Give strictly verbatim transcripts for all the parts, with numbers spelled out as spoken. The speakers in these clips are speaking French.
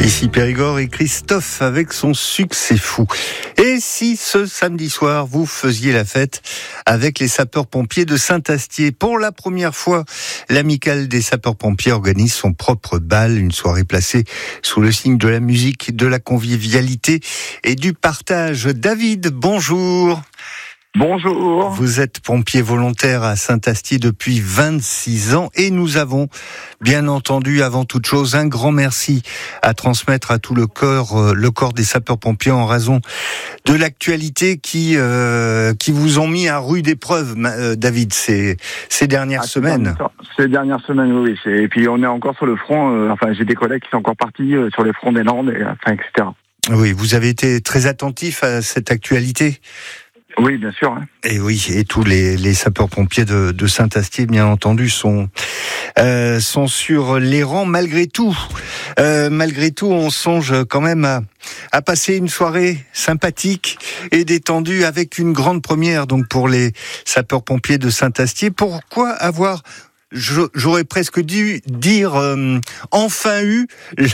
Ici Périgord et Christophe avec son succès fou. Et si ce samedi soir vous faisiez la fête avec les sapeurs-pompiers de Saint-Astier, pour la première fois, l'amicale des sapeurs-pompiers organise son propre bal, une soirée placée sous le signe de la musique, de la convivialité et du partage. David, bonjour. Bonjour. Vous êtes pompier volontaire à Saint-Astier depuis vingt-six ans et nous avons bien entendu avant toute chose un grand merci à transmettre à tout le corps, le corps des sapeurs-pompiers en raison de l'actualité qui euh, qui vous ont mis à rude épreuve, euh, David, ces ces dernières ah, semaines. Ces dernières semaines, oui. C'est... Et puis on est encore sur le front. Euh, enfin, j'ai des collègues qui sont encore partis euh, sur les fronts des Landes, et, enfin, et cetera. Oui, vous avez été très attentif à cette actualité. Oui, bien sûr. Hein. Et oui, et tous les, les sapeurs-pompiers de, de Saint-Astier, bien entendu, sont euh, sont sur les rangs malgré tout. Euh, malgré tout, on songe quand même à, à passer une soirée sympathique et détendue avec une grande première donc pour les sapeurs-pompiers de Saint-Astier. Pourquoi avoir J'aurais presque dû dire euh, enfin eu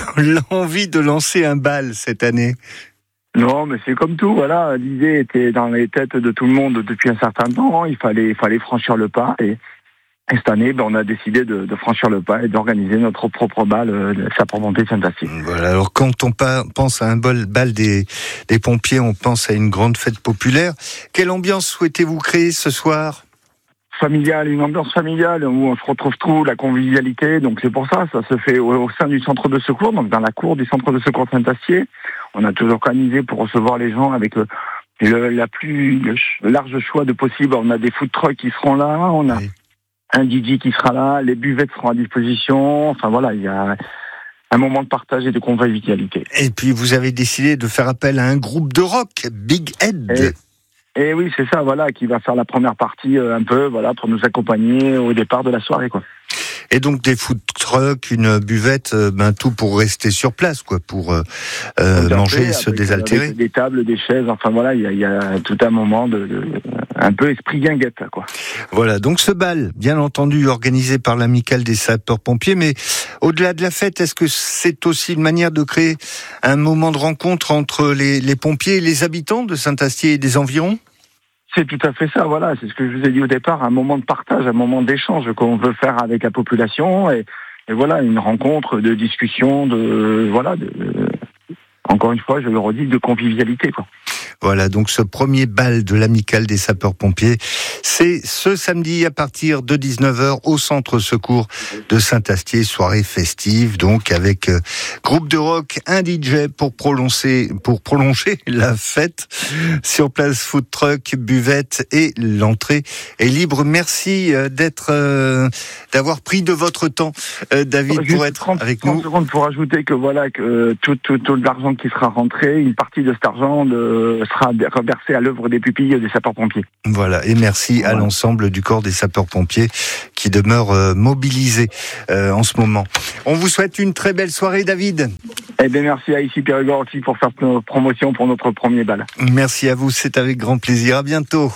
l'envie de lancer un bal cette année. Non, mais c'est comme tout, voilà. L'idée était dans les têtes de tout le monde depuis un certain temps. Il fallait, il fallait franchir le pas. Et, et cette année, ben, on a décidé de, de franchir le pas et d'organiser notre propre bal euh, de sapeurs-pompiers de Saint-Astier. Voilà. Alors, quand on pense à un bal, bal des, des pompiers, on pense à une grande fête populaire. Quelle ambiance souhaitez-vous créer ce soir ? Familiale, une ambiance familiale où on se retrouve tout, la convivialité. Donc c'est pour ça, ça se fait au, au sein du centre de secours, donc dans la cour du centre de secours de Saint-Astier. On a tout organisé pour recevoir les gens avec le, le la plus le large choix de possible. On a des food trucks qui seront là, on a oui. un D J qui sera là, les buvettes seront à disposition. Enfin voilà, il y a un moment de partage et de convivialité. Et puis vous avez décidé de faire appel à un groupe de rock, Big Head. Et Et oui, c'est ça, voilà, qui va faire la première partie euh, un peu, voilà, pour nous accompagner au départ de la soirée, quoi. Et donc des food trucks, une buvette, euh, ben tout pour rester sur place, quoi, pour euh, euh, manger et se désaltérer. Avec des tables, des chaises, enfin voilà, il y a, y a tout un moment de, de un peu esprit guinguette, quoi. Voilà, donc ce bal, bien entendu, organisé par l'amicale des sapeurs-pompiers, mais au-delà de la fête, est-ce que c'est aussi une manière de créer un moment de rencontre entre les, les pompiers et les habitants de Saint-Astier et des environs ? C'est tout à fait ça, voilà, c'est ce que je vous ai dit au départ, un moment de partage, un moment d'échange qu'on veut faire avec la population, et, et voilà, une rencontre de discussion, de, voilà, de, de, encore une fois, je le redis, de convivialité, quoi. Voilà, donc ce premier bal de l'amicale des sapeurs-pompiers, c'est ce samedi à partir de dix-neuf heures au centre secours de Saint-Astier, soirée festive, donc avec euh, groupe de rock, un D J pour prolonger, pour prolonger la fête. Sur place, food truck, buvette et l'entrée est libre. Merci euh, d'être, euh, d'avoir pris de votre temps, euh, David, Juste pour être trente, avec trente nous. secondes pour ajouter que voilà, que tout, tout, tout l'argent qui sera rentré, une partie de cet argent de, sera reversé à l'œuvre des pupilles des sapeurs-pompiers. Voilà, et merci voilà. à l'ensemble du corps des sapeurs-pompiers qui demeure euh, mobilisé euh, en ce moment. On vous souhaite une très belle soirée, David. Eh bien, merci à Ici Périgord aussi pour faire nos promotions pour notre premier bal. Merci à vous, c'est avec grand plaisir. À bientôt.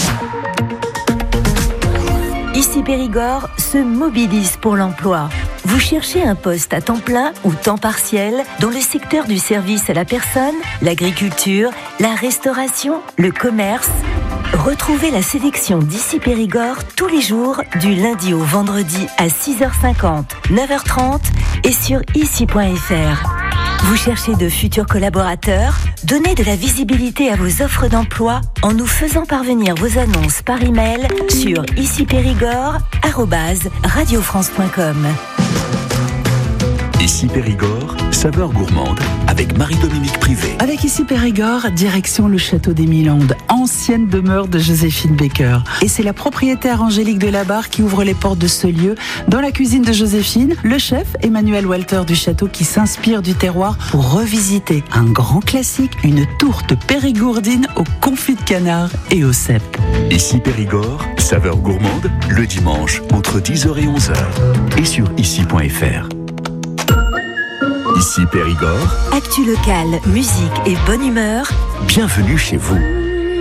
Ici Périgord se mobilise pour l'emploi. Vous cherchez un poste à temps plein ou temps partiel dans le secteur du service à la personne, l'agriculture, la restauration, le commerce. Retrouvez la sélection d'Ici Périgord tous les jours du lundi au vendredi à six heures cinquante, neuf heures trente et sur ici point f r. Vous cherchez de futurs collaborateurs ? Donnez de la visibilité à vos offres d'emploi en nous faisant parvenir vos annonces par email sur ici périgord arobase radio france point com. Ici Périgord, saveur gourmande, avec Marie-Dominique Privé. Avec Ici Périgord, direction le château des Milandes, ancienne demeure de Joséphine Baker. Et c'est la propriétaire Angélique Delabarre qui ouvre les portes de ce lieu. Dans la cuisine de Joséphine, le chef Emmanuel Walter du château qui s'inspire du terroir pour revisiter un grand classique, une tourte périgourdine au confit de canard et au cèpe. Ici Périgord, saveur gourmande, le dimanche entre dix heures et onze heures. Et sur ici point f r. Ici Périgord. Actu locale, musique et bonne humeur. Bienvenue chez vous.